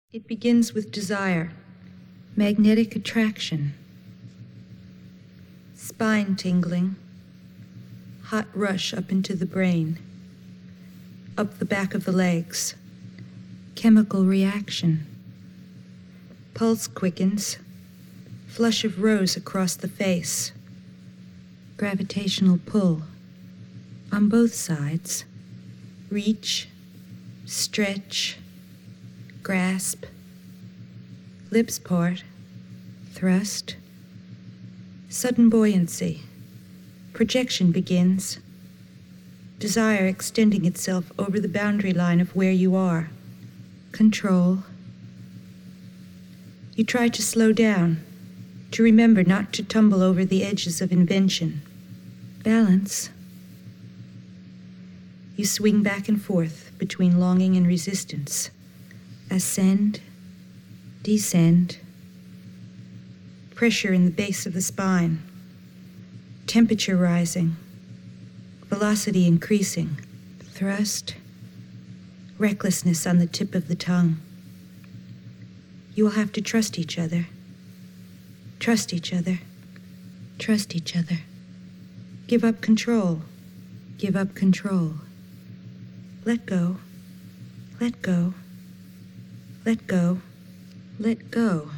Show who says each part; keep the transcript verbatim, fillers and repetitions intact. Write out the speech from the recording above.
Speaker 1: It begins with desire, magnetic attraction, spine tingling, hot rush up into the brain, up the back of the legs, chemical reaction, pulse quickens, flush of rose across the face, gravitational pull on both sides, reach, stretch, grasp, lips part, thrust, sudden buoyancy, projection begins, desire extending itself over the boundary line of where you are, control. You try to slow down, to remember not to tumble over the edges of invention. Balance. You swing back and forth between longing and resistance. Ascend, descend, pressure in the base of the spine, temperature rising, velocity increasing, thrust, recklessness on the tip of the tongue. You will have to trust each other, trust each other, trust each other. Give up control, give up control. Let go, let go. Let go, let go.